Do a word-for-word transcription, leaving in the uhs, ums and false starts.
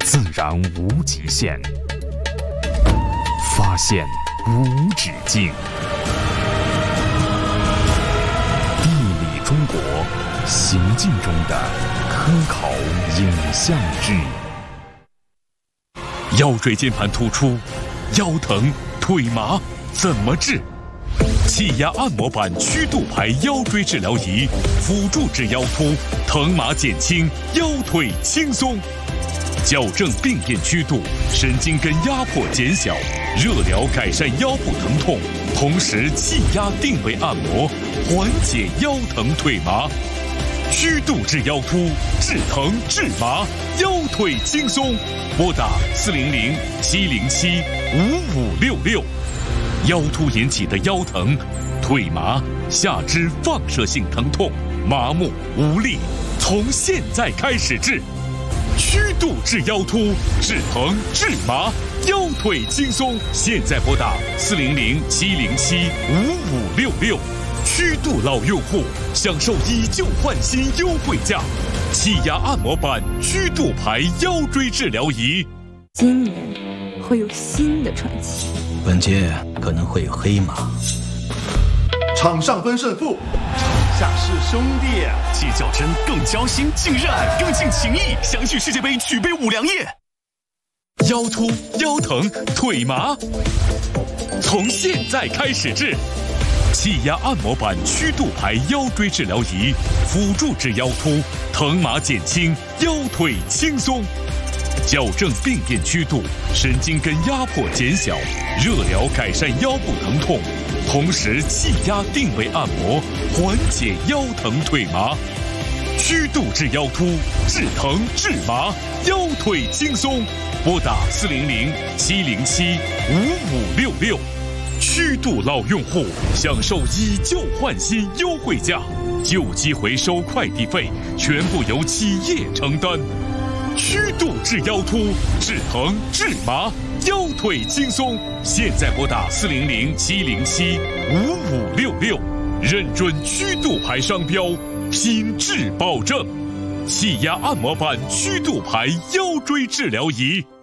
自然无极限，发现无止境。地理中国，行进中的科考影像剧。腰椎间盘突出，腰疼腿麻怎么治？气压按摩板曲度排腰椎治疗仪，辅助治腰突，疼麻减轻，腰腿轻松。矫正病变曲度，神经根压迫减小，热疗改善腰部疼痛，同时气压定位按摩，缓解腰疼腿麻。曲度治腰突，治疼治麻，腰腿轻松。拨打四零零七零七五五六六。腰突引起的腰疼、腿麻、下肢放射性疼痛、麻木无力，从现在开始治。曲度治腰突，治疼治麻，腰腿轻松。现在拨打四零零七零七五五六六。曲度老用户享受以旧换新优惠价，气压按摩板曲度排腰椎治疗仪。 今年会有新的传奇， 本届可能会有黑马。 场上分胜负，场下是兄弟。 既较真，更交心，更热爱，更尽情谊。相聚世界杯，举杯五粮液。 腰突、腰疼、腿麻，从现在开始治。气压按摩板曲度排腰椎治疗仪，辅助治腰突，疼麻减轻，腰腿轻松。矫正病变曲度，神经根压迫减小，热疗改善腰部疼痛，同时气压定位按摩，缓解腰疼腿麻。曲度治腰突，治疼治麻，腰腿轻松。拨打四零零七零七五五六六。曲度老用户享受以旧换新优惠价，旧机回收快递费全部由企业承担。曲度治腰突，治疼治麻，腰腿轻松。现在拨打四零零七零七五五六六，认准曲度牌商标，品质保证。气压按摩板曲度牌腰椎治疗仪。